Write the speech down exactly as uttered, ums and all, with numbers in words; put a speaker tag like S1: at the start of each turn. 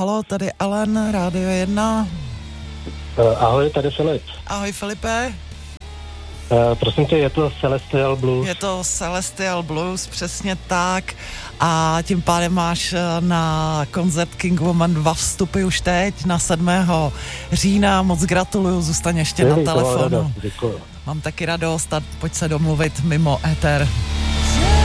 S1: halo, tady Ellen, Rádio jedna.
S2: Uh, ahoj, tady Filip.
S1: Ahoj, Filipe.
S2: Uh, prosím tě, je to Celestial Blues?
S1: Je to Celestial Blues, přesně tak. A tím pádem máš na koncert King Woman dva vstupy už teď, na sedmého října. Moc gratuluju, zůstaň ještě
S2: Děkuji,
S1: na telefonu.
S2: Děkuji.
S1: Mám taky radost a pojď se domluvit mimo éter.